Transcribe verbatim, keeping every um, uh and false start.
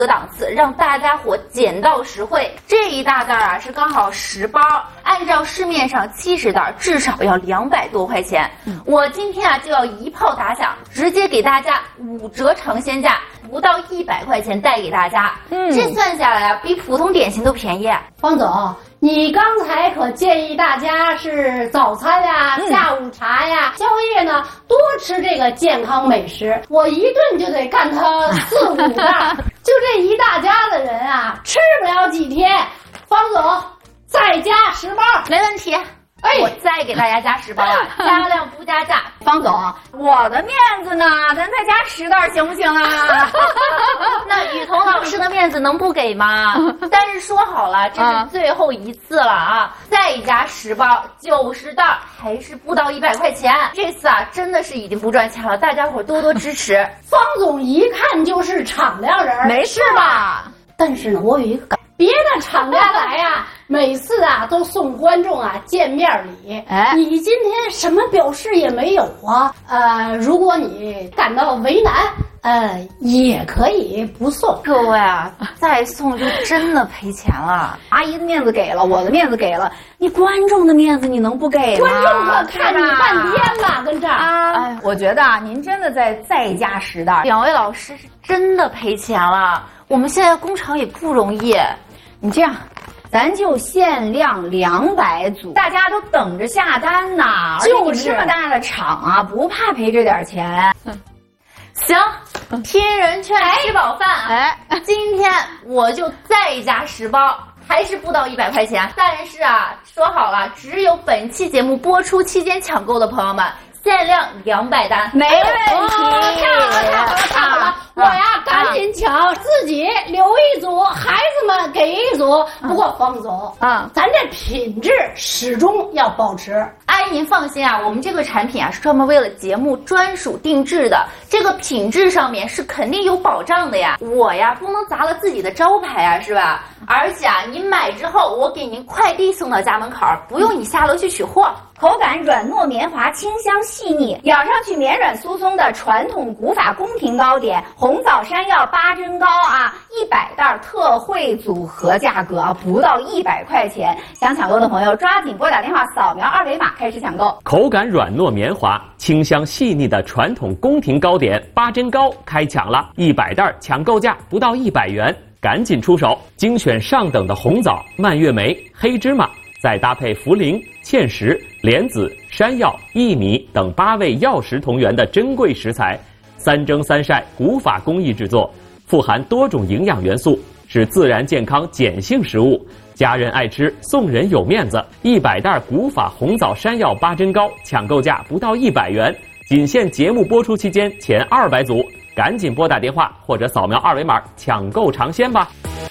个档次，让大家伙捡到实惠。这一大袋啊是刚好十包，按照市面上七十袋，至少要两百多块钱。嗯、我今天啊就要一炮打响，直接给大家五折尝鲜价，不到一百块钱带给大家。嗯，这算下来啊，比普通点心都便宜。 方总，你刚才可建议大家是早餐呀、嗯、下午茶呀、宵夜呢，多吃这个健康美食。我一顿就得干它四五袋。就这一大家子人啊，吃不了几天。方总，再加十包， 没问题。哎，我再给大家加十包啊，加量不加价。 方总，我的面子呢？咱再加十袋行不行啊？ 那雨桐老师的面子能不给吗？但是说好了，这是最后一次了啊！再加十包，九十袋，还是不到一百块钱。这次啊，真的是已经不赚钱了，大家伙多多支持。 方总一看就是敞亮人， 没事吧？ 但是呢，我有一个感。别的厂家来呀、啊，每次啊都送观众啊见面礼。哎，你今天什么表示也没有啊？呃，如果你感到为难，呃，也可以不送。 各位啊，再送就真的赔钱了。 阿姨的面子给了，我的面子给了，你观众的面子你能不给吗？ 观众可看你半天了，跟这儿啊。哎，我觉得啊，您真的再再加十袋。 两位老师是真的赔钱了。我们现在工厂也不容易。 你这样，咱就限量两百组，大家都等着下单呢。就这么大的厂啊，不怕赔这点钱。 行，听人劝，吃饱饭。哎，今天我就再加十包，还是不到一百块钱。但是啊，说好了，只有本期节目播出期间抢购的朋友们。限量两百单， 没问题。 哦、太好了，太好了，太好了！啊、我呀，赶紧抢，自己留一组，孩子们给一组。不过方总，啊，咱这品质始终要保持。 阿姨您放心啊，我们这个产品啊是专门为了节目专属定制的，这个品质上面是肯定有保障的呀。我呀不能砸了自己的招牌啊，是吧？而且啊，您买之后我给您快递送到家门口，不用你下楼去取货。 口感软糯绵滑，清香细腻，咬上去绵软酥松的传统古法宫廷糕点，红枣山药八珍糕啊，一百袋特惠组合价格啊，不到一百块钱。想抢购的朋友抓紧拨打电话，扫描二维码开始抢购。 口感软糯绵滑，清香细腻的传统宫廷糕点八珍糕开抢了，一百袋抢购价不到一百元，赶紧出手！精选上等的红枣、蔓越莓、黑芝麻。再搭配茯苓、芡实、莲子、山药、薏米等八味药食同源的珍贵食材，三蒸三晒，古法工艺制作，富含多种营养元素，是自然健康碱性食物。家人爱吃，送人有面子。一百袋古法红枣山药八珍糕，抢购价不到一百元，仅限节目播出期间前二百组，赶紧拨打电话或者扫描二维码抢购尝鲜吧。